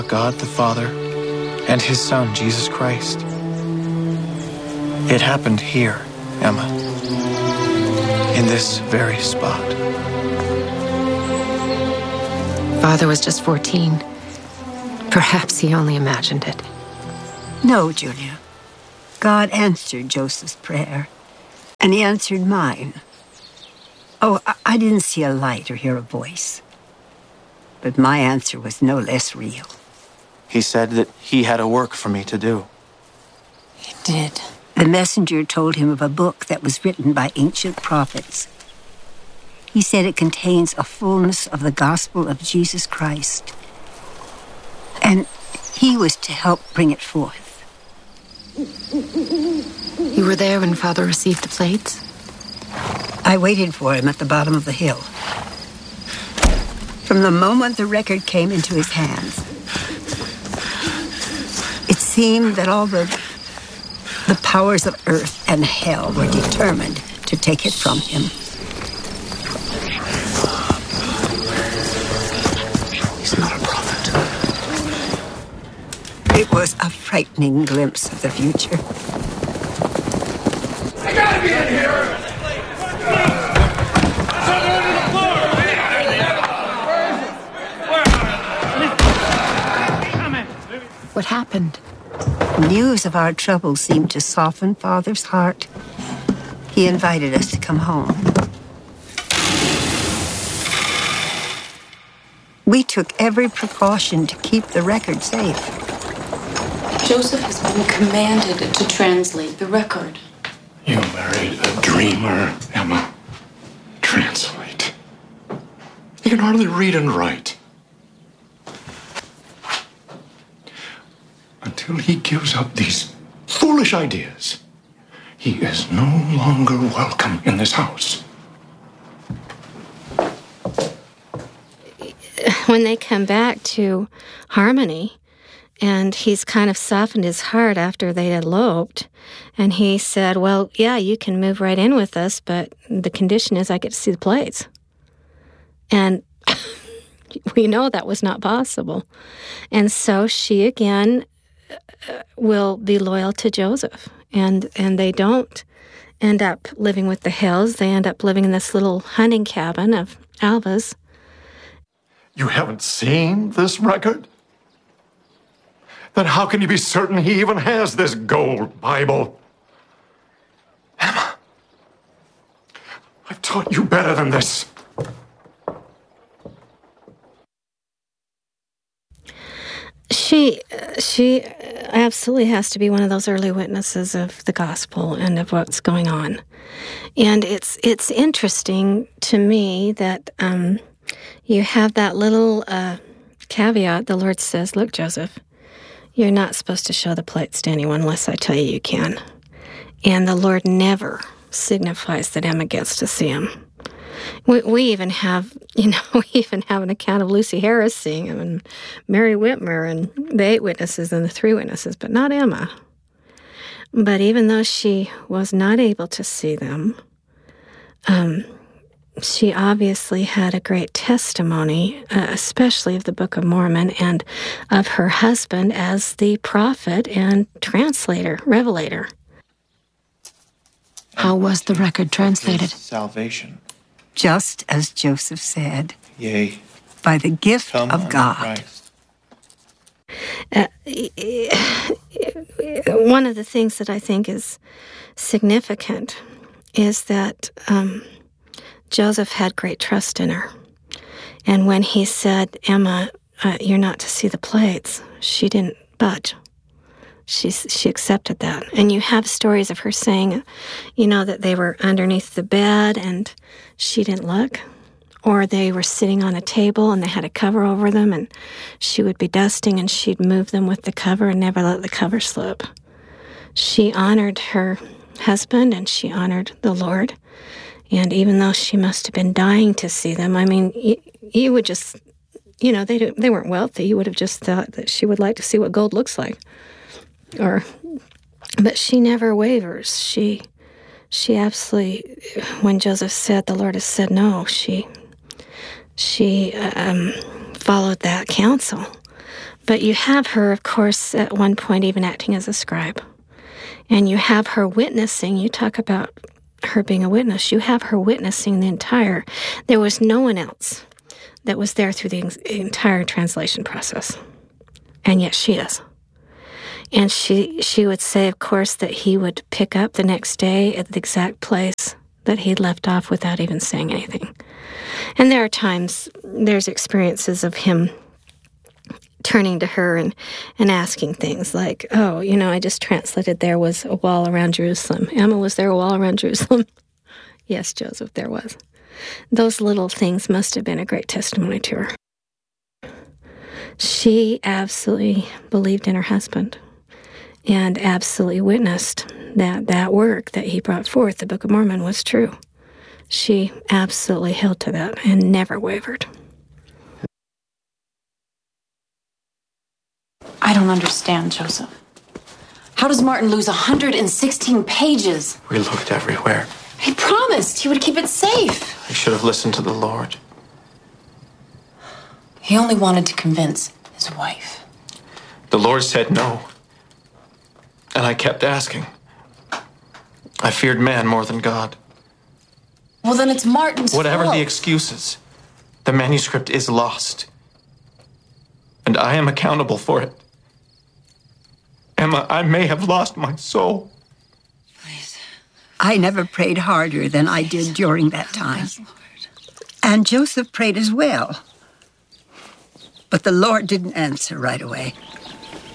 God the Father and his Son, Jesus Christ. It happened here, Emma, in this very spot. Father was just 14. Perhaps he only imagined it. No, Julia. God answered Joseph's prayer, and he answered mine. Oh, I didn't see a light or hear a voice, but my answer was no less real. He said that he had a work for me to do. He did. The messenger told him of a book that was written by ancient prophets. He said it contains a fullness of the gospel of Jesus Christ, and he was to help bring it forth. You were there when Father received the plates? I waited for him at the bottom of the hill. From the moment the record came into his hands, it seemed that all the powers of earth and hell were determined to take it from him. He's not a prophet. It was a frightening glimpse of the future. I gotta be in here! What happened? News of our trouble seemed to soften Father's heart. He invited us to come home. We took every precaution to keep the record safe. Joseph has been commanded to translate the record. You married a dreamer, Emma. Translate. You can hardly read and write. Until he gives up these foolish ideas, he is no longer welcome in this house. When they come back to Harmony, and he's kind of softened his heart after they'd eloped, and he said, well, yeah, you can move right in with us, but the condition is I get to see the plates. And we know that was not possible. And so she again will be loyal to Joseph. And they don't end up living with the Hills. They end up living in this little hunting cabin of Alva's. You haven't seen this record? Then how can you be certain he even has this gold Bible? Emma, I've taught you better than this. She absolutely has to be one of those early witnesses of the gospel and of what's going on. And it's interesting to me that you have that little caveat. The Lord says, look, Joseph, you're not supposed to show the plates to anyone unless I tell you you can. And the Lord never signifies that Emma gets to see him. We even have, an account of Lucy Harris seeing him, and Mary Whitmer, and the 8 witnesses and the 3 witnesses, but not Emma. But even though she was not able to see them, she obviously had a great testimony, especially of the Book of Mormon and of her husband as the prophet and translator, revelator. How was the record translated? Salvation. Just as Joseph said. Yea. By the gift Come of on, God. Christ. One of the things that I think is significant is that Joseph had great trust in her. And when he said, Emma, you're not to see the plates, she didn't budge. She accepted that. And you have stories of her saying, that they were underneath the bed and she didn't look. Or they were sitting on a table and they had a cover over them and she would be dusting and she'd move them with the cover and never let the cover slip. She honored her husband and she honored the Lord. And even though she must have been dying to see them, you would just, they weren't wealthy. You would have just thought that she would like to see what gold looks like. But she never wavers. She absolutely, when Joseph said, the Lord has said no, she followed that counsel. But you have her, of course, at one point even acting as a scribe. And you have her witnessing. You talk about her being a witness. You have her witnessing the entire. There was no one else that was there through the entire translation process. And yet she is. And she would say, of course, that he would pick up the next day at the exact place that he'd left off without even saying anything. And there are times, there's experiences of him turning to her and asking things like, oh, I just translated there was a wall around Jerusalem. Emma, was there a wall around Jerusalem? Yes, Joseph, there was. Those little things must have been a great testimony to her. She absolutely believed in her husband and absolutely witnessed that work that he brought forth, the Book of Mormon, was true. She absolutely held to that and never wavered. I don't understand, Joseph. How does Martin lose 116 pages? We looked everywhere. He promised he would keep it safe. I should have listened to the Lord. He only wanted to convince his wife. The Lord said no. And I kept asking. I feared man more than God. Well, then it's Martin's Whatever fault. the excuses, the manuscript is lost. And I am accountable for it. Emma, I may have lost my soul. Please. I never prayed harder than I did during that time. And Joseph prayed as well. But the Lord didn't answer right away.